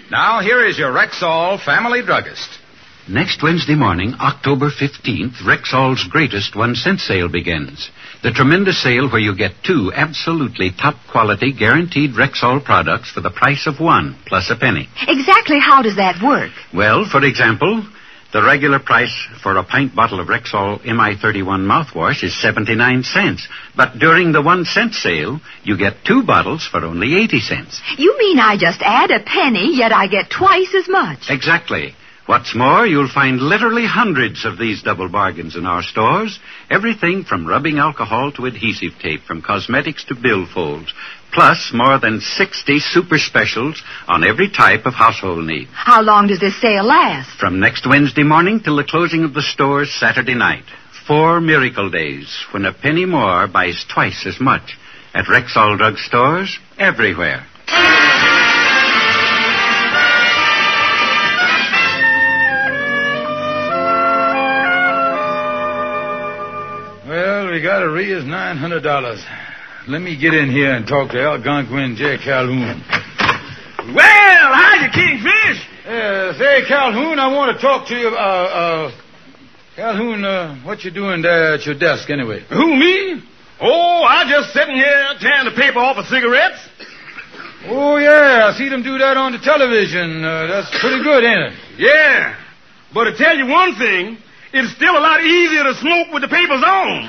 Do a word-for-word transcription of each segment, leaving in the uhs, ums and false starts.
Now, here is your Rexall family druggist. Next Wednesday morning, October fifteenth, Rexall's greatest one-cent sale begins. The tremendous sale where you get two absolutely top-quality, guaranteed Rexall products for the price of one, plus a penny. Exactly how does that work? Well, for example, the regular price for a pint bottle of Rexall M I thirty-one mouthwash is seventy-nine cents. But during the one-cent sale, you get two bottles for only eighty cents. You mean I just add a penny, yet I get twice as much? Exactly. What's more, you'll find literally hundreds of these double bargains in our stores. Everything from rubbing alcohol to adhesive tape, from cosmetics to billfolds. Plus more than sixty super specials on every type of household need. How long does this sale last? From next Wednesday morning till the closing of the stores Saturday night. Four miracle days when a penny more buys twice as much. At Rexall drug stores everywhere. Well, we got to raise nine hundred dollars. Let me get in here and talk to Algonquin J. Calhoun. Well, howdy, Kingfish. Uh, say, Calhoun, I want to talk to you. Uh, uh, Calhoun, uh, what you doing there at your desk, anyway? Who, me? Oh, I just sitting here tearing the paper off of cigarettes. Oh, yeah, I see them do that on the television. Uh, that's pretty good, ain't it? Yeah, but to tell you one thing, it's still a lot easier to smoke with the papers on.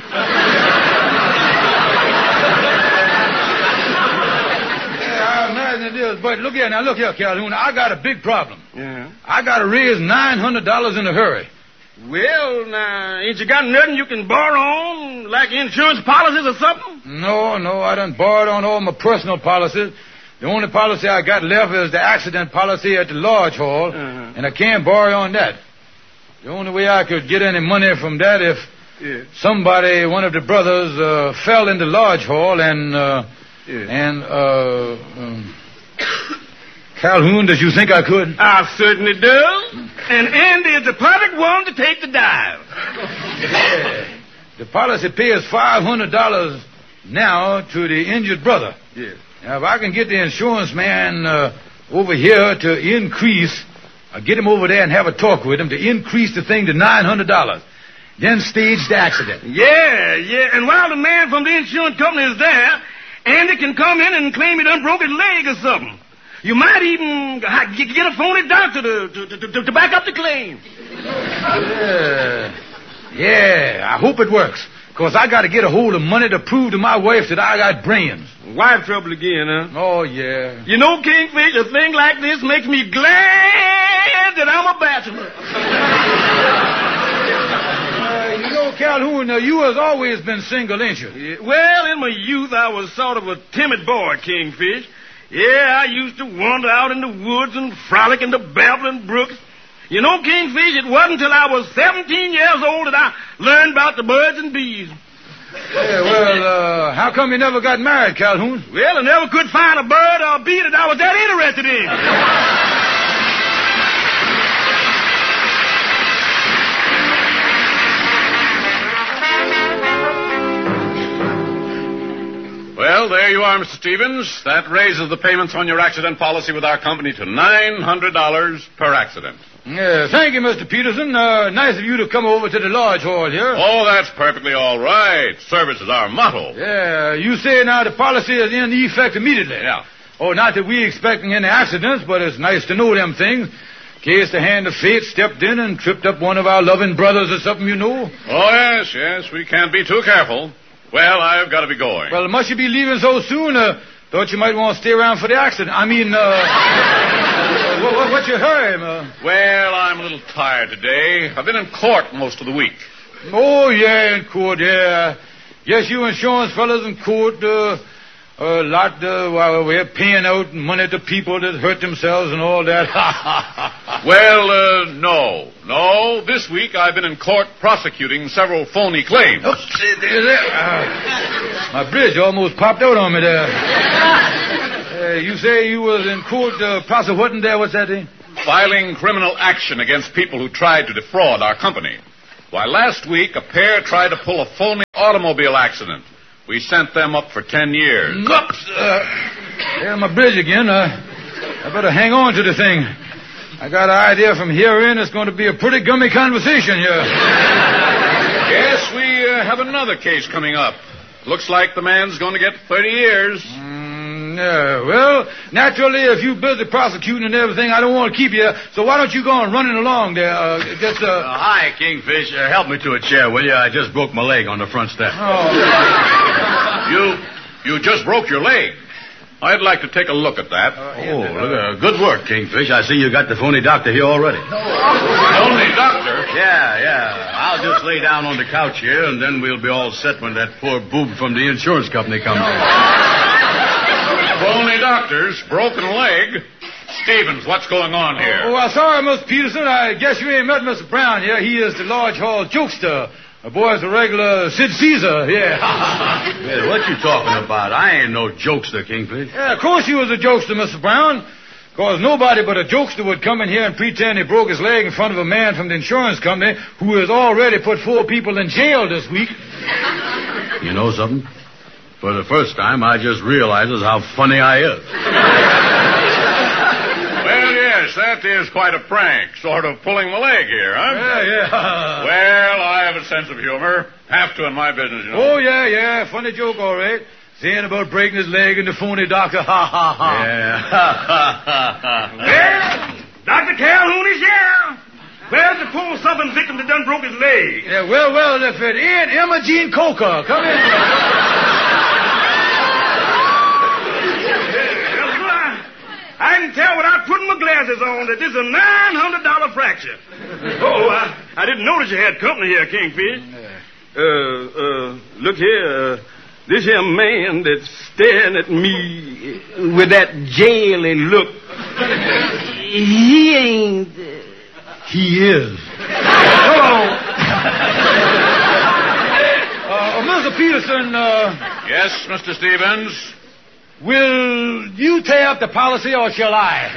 It is, but look here, now look here, Calhoun. I got a big problem. Yeah. I got to raise nine hundred dollars in a hurry. Well, now, ain't you got nothing you can borrow on, like insurance policies or something? No, no, I done borrowed on all my personal policies. The only policy I got left is the accident policy at the Lodge Hall, uh-huh. and I can't borrow on that. The only way I could get any money from that if yeah. somebody, one of the brothers, uh, fell in the Lodge Hall and, uh, yeah. and, uh, um, Calhoun, does you think I could? I certainly do. And Andy is the perfect one to take the dive. Yeah. The policy pays five hundred dollars now to the injured brother. Yeah. Now, if I can get the insurance man uh, over here to increase, I'll get him over there and have a talk with him to increase the thing to nine hundred dollars. Then stage the accident. Yeah, yeah. And while the man from the insurance company is there, Andy can come in and claim he done broke his leg or something. You might even get a phony doctor to, to, to, to back up the claim. Yeah. Yeah, I hope it works. Because I got to get a hold of money to prove to my wife that I got brains. Wife trouble again, huh? Oh, yeah. You know, Kingfish, a thing like this makes me glad that I'm a bachelor. uh, you know, Calhoun, uh, you has always been single, ain't you? Yeah, well, in my youth, I was sort of a timid boy, Kingfish. Yeah, I used to wander out in the woods and frolic in the babbling brooks. You know, Kingfish, it wasn't until I was seventeen years old that I learned about the birds and bees. Yeah, well, uh, how come you never got married, Calhoun? Well, I never could find a bird or a bee that I was that interested in. Well, there you are, Mister Stevens. That raises the payments on your accident policy with our company to nine hundred dollars per accident. Yeah, thank you, Mister Peterson. Uh, nice of you to come over to the Lodge Hall here. Oh, that's perfectly all right. Service is our motto. Yeah, you say now the policy is in effect immediately. Yeah. Oh, not that we expecting any accidents, but it's nice to know them things. In case the hand of fate stepped in and tripped up one of our loving brothers or something, you know. Oh, yes, yes. We can't be too careful. Well, I've got to be going. Well, must you be leaving so soon? Uh, thought you might want to stay around for the accident. I mean, uh... what, what, what's your hurry, uh? Well, I'm a little tired today. I've been in court most of the week. Oh, yeah, in court, yeah. Yes, you insurance fellas in court, uh... A lot, uh, while we're paying out money to people that hurt themselves and all that. Well, uh, no. No, this week I've been in court prosecuting several phony claims. Oh, there, there. Uh, my bridge almost popped out on me there. Uh, you say you was in court uh, prosecuting there, what's that thing? Filing criminal action against people who tried to defraud our company. Why, last week a pair tried to pull a phony automobile accident. We sent them up for ten years. Oops. Uh, there's my bridge again. Uh, I better hang on to the thing. I got an idea from here in it's going to be a pretty gummy conversation here. Yes, we uh, have another case coming up. Looks like the man's going to get thirty years. Mm, yeah, well, naturally, if you busy prosecuting and everything, I don't want to keep you. So why don't you go on running along there? Uh, just, uh... uh... Hi, Kingfish. Uh, help me to a chair, will you? I just broke my leg on the front step. Oh. you, you just broke your leg. I'd like to take a look at that. Uh, oh, look, uh, good work, Kingfish. I see you got the phony doctor here already. Phony doctor? Yeah, yeah. I'll just lay down on the couch here, and then we'll be all set when that poor boob from the insurance company comes in. Phony doctors, broken leg. Stevens, what's going on here? Oh, well, sorry, Mister Peterson. I guess you ain't met Mister Brown here. He is the large hall jokester. The boy's a regular Sid Caesar, yeah. Yeah, what you talking about? I ain't no jokester, Kingfish. Yeah, of course he was a jokester, Mister Brown. Because nobody but a jokester would come in here and pretend he broke his leg in front of a man from the insurance company who has already put four people in jail this week. You know something? For the first time, I just realizes how funny I is. Well, yes, that is quite a prank. Sort of pulling my leg here, huh? Yeah, yeah. Well, I have a sense of humor. Have to in my business, you know. Oh, yeah, yeah. Funny joke, all right. Saying about breaking his leg in the phony doctor. Ha, ha, ha. Yeah. Ha, ha, ha, ha. Well, Doctor Calhoun is here. Where's the poor southern victim that done broke his leg? Yeah, well, well, if it ain't Emma Jean Coker. Come in. I can tell without putting my glasses on that this is a nine hundred dollars fracture. Oh, I, I didn't notice you had company here, Kingfish. Uh, uh, look here. Uh, this here man that's staring at me with that jaily look, he ain't... He is. Oh. uh, Mister Peterson, uh... Yes, Mister Stevens? Will you tear up the policy or shall I?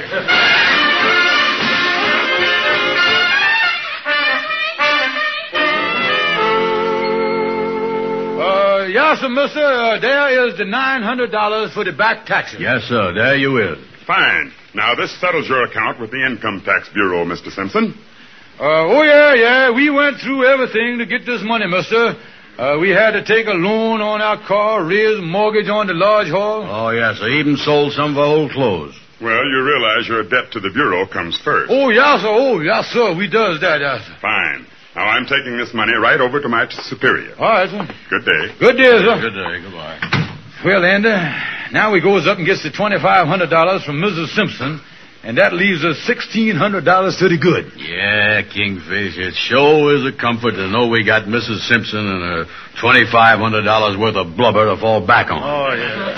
uh, yes, sir, mister. Uh, there is the nine hundred dollars for the back taxes. Yes, sir. There you is. Fine. Now, this settles your account with the Income Tax Bureau, Mister Simpson. Uh, oh, yeah, yeah. We went through everything to get this money, mister. Uh, we had to take a loan on our car, raise a mortgage on the large hall. Oh, yes, I even sold some of our old clothes. Well, you realize your debt to the Bureau comes first. Oh, yes, sir. Oh, yes, sir. We does that, yes, sir. Fine. Now, I'm taking this money right over to my superior. All right, sir. Good day. Good day, sir. Good day. Goodbye. Well, Andy, now he goes up and gets the twenty-five hundred dollars from Missus Simpson, and that leaves us sixteen hundred dollars to the good. Yeah, Kingfish, it sure is a comfort to know we got Missus Simpson and her twenty-five hundred dollars worth of blubber to fall back on. Oh, yeah.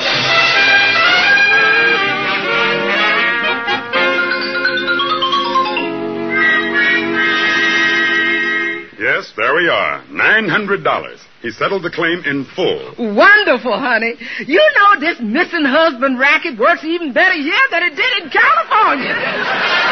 Yes, there we are. nine hundred dollars. He settled the claim in full. Wonderful, honey. You know this missing husband racket works even better here than it did in California.